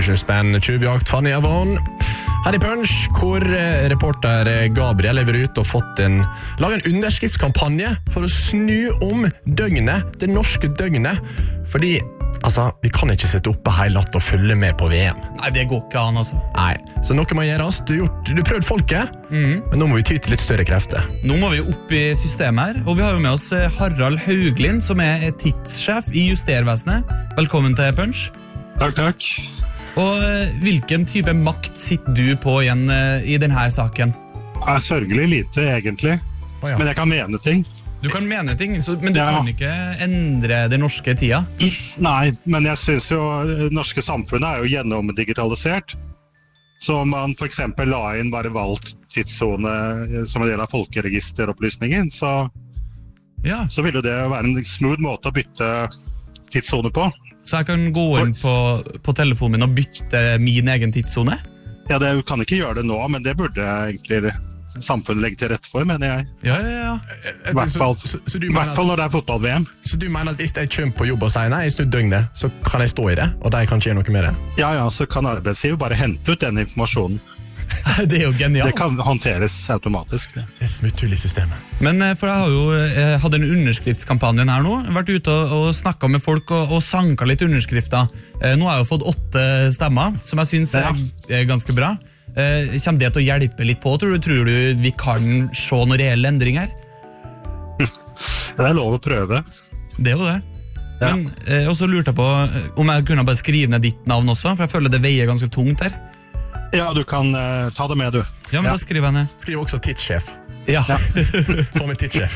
Treasure-span tjuvjakt Fanny Avon. Her i Punch, hvor reporter Gabriel lever ut og laget en underskriftskampanje for å snu om døgnet, det norske døgnet, fordi vi kan ikke sitte oppe hele natt og følge med på VM. Nei, det går ikke an, altså. Nei, så noe må gjøres. Du prøvde folket, men nå må vi ty til litt større krefter. Nå må vi opp i systemet her, og vi har jo med oss Harald Hauglind, som tidssjef i Justervesenet. Velkommen til Punch. Takk. Og hvilken type makt sitter du på igjen i denne saken? Sørgelig lite, egentlig. Men jeg kan mene ting. Du kan mene ting, men du kan ikke endre det norske tida? Nei, men jeg synes jo norske samfunnet jo gjennomdigitalisert. Så om man for eksempel la inn bare valgt tidszone som en del av folkeregisteropplysningen, så vil jo det være en smooth måte å bytte tidszone på. Så jeg kan gå inn på telefonen min og bytte min egen tidszone? Ja, du kan ikke gjøre det nå, men det burde egentlig samfunnet legge til rette for, mener jeg. Ja. I hvert fall når det fotball-VM. Så du mener at hvis jeg kommer på jobb og sier nei, jeg snur døgnet, så kan jeg stå i det, og de kan ikke gjøre noe med det? Ja, så kan arbeidsgiver bare hente ut den informasjonen. Det jo genialt. Det kan håndteres automatisk. Det smutthull i systemet. Men for jeg har jo hatt en underskriftskampanjen her nå, vært ute og snakket med folk og sanket litt underskrifter. Nå har jeg jo fått 8 stemmer, som jeg synes er ganske bra. Kommer det til å hjelpe litt på, tror du vi kan se noen reelle endringer? Det lov å prøve. Det jo det. Men og så lurte jeg på om jeg kunne bare skrive ned ditt navn også, for jeg føler det veier ganske tungt her. Ja, du kan ta det med, du. Ja, men da skriver jeg ned. Skriv også tidssjef. Ja. Få med tidssjef.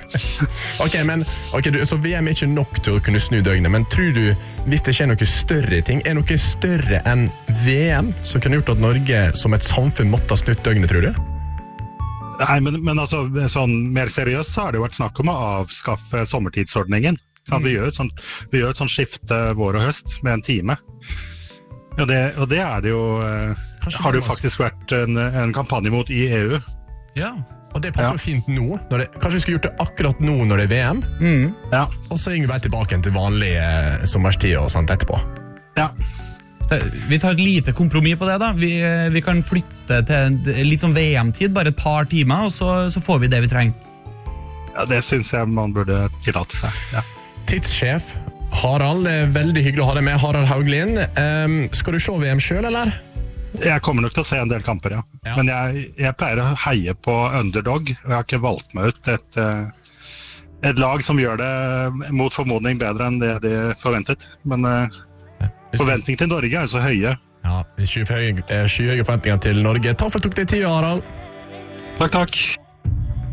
Så VM er ikke nok til å kunne snu døgnet, men tror du, hvis det skjer noe større ting, er noe større enn VM som kunne gjort at Norge som et samfunn måtte ha snutt døgnet, tror du? Nei, men altså, sånn mer seriøst så har det jo vært snakk om å avskaffe sommertidsordningen. Vi gjør et sånt skifte vår og høst med en time. Og det er det jo, har det jo faktisk vært en kampanje mot i EU. Ja. Og det passer jo fint nå. Kanskje vi skulle gjort det akkurat nå når det er VM. Og så ringer vi bare tilbake til vanlige sommerstid og sånt etterpå. Ja. Vi tar et lite kompromiss på det da. Vi kan flytte til litt sånn VM-tid, bare et par timer, og så får vi det vi trenger. Ja, det synes jeg man burde tillate seg. Ja. Tidssjef Harald, det er veldig hyggelig å ha deg med, Harald Hauglind. Skal du se VM selv, eller? Jeg kommer nok til å se en del kamper, Men jeg pleier å heie på underdog, og jeg har ikke valgt meg ut et lag som gjør det mot formodning bedre enn det de forventet. Men forventningene til Norge er så høye. Ja, skyhøye forventninger til Norge. Takk for at du tok deg tid, Harald. Takk.